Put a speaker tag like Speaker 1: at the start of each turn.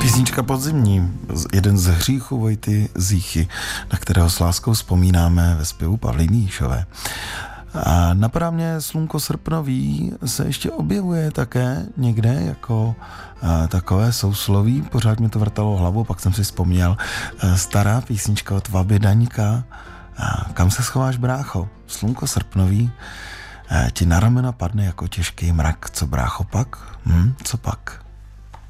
Speaker 1: Písnička podzimní, jeden z hříchů Vojty Zíchy, na kterého s láskou vzpomínáme ve zpěvu Pavlíny Jíšové. A napadá mě Slunko srpnový se ještě objevuje také někde jako takové sousloví, pořád mi to vrtalo hlavu, pak jsem si vzpomněl stará písnička od Vaby Daňka, Kam se schováš, brácho? Slunko srpnový ti na ramena padne jako těžký mrak, co brácho pak? Co pak?